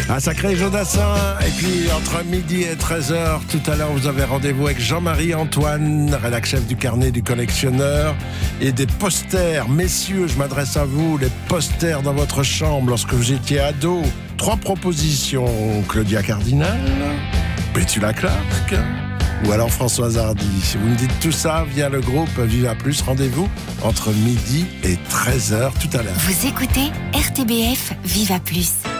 Un sacré Jodassin. Et puis entre midi et 13h, tout à l'heure, vous avez rendez-vous avec Jean-Marie Antoine, rédacteur chef du carnet du collectionneur, et des posters. Messieurs, je m'adresse à vous, les posters dans votre chambre lorsque vous étiez ado. 3 propositions. Claudia Cardinal, Petula Clark ou alors Françoise Hardy. Si vous me dites tout ça via le groupe Viva Plus, rendez-vous entre midi et 13h tout à l'heure. Vous écoutez RTBF Viva Plus.